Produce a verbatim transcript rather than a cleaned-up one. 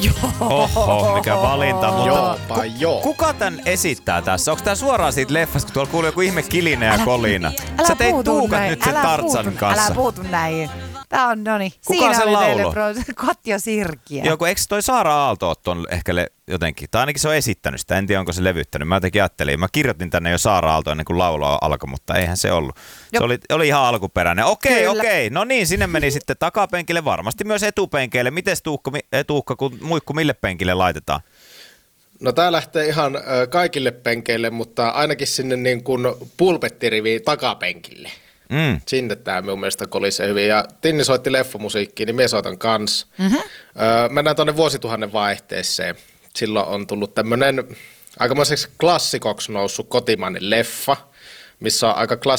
Oho, mikä valinta. Mutta Joopa joo. Kuka tän esittää tässä? Onko tää suoraan siitä leffasta, kun tuolla kuuluu joku ihme kilinä ja kolina? Älä Sä teit puutu tuukat näin. nyt sen Älä Tarzan puutu, kanssa. Älä puutu näin. Tää on, noni. Kuka Siinä sen oli lauloi? teille bro, Katja Sirkiä. Joku, eikö toi Saara Aalto ole ton ehkä le, jotenkin? Tai ainakin se on esittänyt sitä, en tiedä onko se levyttänyt. Mä jotenkin ajattelin, mä kirjoitin tänne jo Saara Aalto ennen kuin laulua alkoi, mutta eihän se ollut. Jop. Se oli, oli ihan alkuperäinen. Okei, Kyllä. okei. No niin, sinne meni sitten takapenkille, varmasti myös etupenkeille. Mites Tuukka, mi- Tuukka kun muikku mille penkille laitetaan? No tää lähtee ihan ö, kaikille penkeille, mutta ainakin sinne niin kuin pulpettiriviin takapenkille. Mm. Sinne tää minun mielestä kolisee hyvin. Ja Tinni soitti leffomusiikkiin, niin minä soitan kans. Mm-hmm. Öö, mennään tuonne vuosituhannen vaihteeseen. Silloin on tullut tämmönen aikamoiseksi klassikoksi noussut kotimainen leffa, missä on aika klassinen